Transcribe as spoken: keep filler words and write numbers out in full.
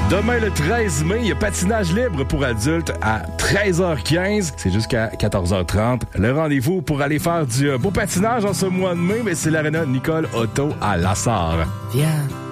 Demain, le treize mai, il y a patinage libre pour adultes à treize heures quinze. C'est jusqu'à quatorze heures trente. Le rendez-vous pour aller faire du beau patinage en ce mois de mai, mais c'est l'aréna Nicole Otto à Lassar. Viens.